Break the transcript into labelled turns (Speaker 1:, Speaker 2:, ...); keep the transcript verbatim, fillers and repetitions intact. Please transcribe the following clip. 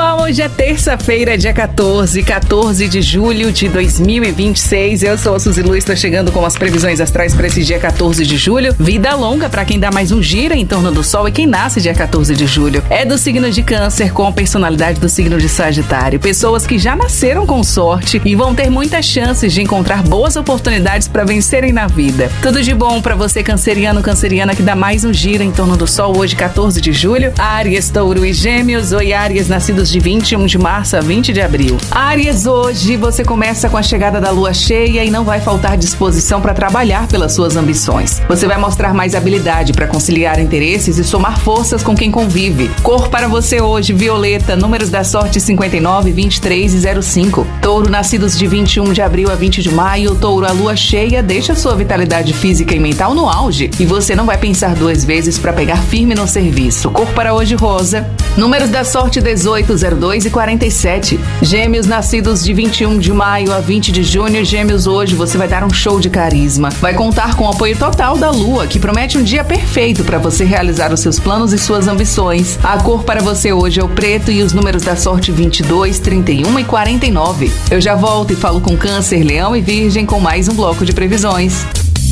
Speaker 1: pessoal, hoje é terça-feira, dia quatorze, quatorze de julho de dois mil e vinte e seis. Eu sou a Suzy Lu, estou chegando com as previsões astrais para esse dia quatorze de julho. Vida longa para quem dá mais um giro em torno do Sol e quem nasce dia quatorze de julho. É do signo de Câncer com a personalidade do signo de Sagitário. Pessoas que já nasceram com sorte e vão ter muitas chances de encontrar boas oportunidades para vencerem na vida. Tudo de bom para você, canceriano, canceriana, que dá mais um giro em torno do Sol hoje, quatorze de julho. Áries, Touro e Gêmeos. Oi, Áries, nascidos de vinte e um de março a vinte de abril. Áries, hoje você começa com a chegada da lua cheia e não vai faltar disposição para trabalhar pelas suas ambições. Você vai mostrar mais habilidade para conciliar interesses e somar forças com quem convive. Cor para você hoje, violeta. Números da sorte cinquenta e nove, vinte e três e zero cinco. Touro, nascidos de vinte e um de abril a vinte de maio. Touro, a lua cheia deixa sua vitalidade física e mental no auge e você não vai pensar duas vezes para pegar firme no serviço. Cor para hoje, rosa. Números da sorte dezoito, zero dois e quarenta e sete. Gêmeos, nascidos de vinte e um de maio a vinte de junho. Gêmeos, hoje você vai dar um show de carisma. Vai contar com o apoio total da lua, que promete um dia perfeito para você realizar os seus planos e suas ambições. A cor para você hoje é o preto e os números da sorte vinte e dois, trinta e um e quarenta e nove. Eu já volto e falo com Câncer, Leão e Virgem com mais um bloco de previsões.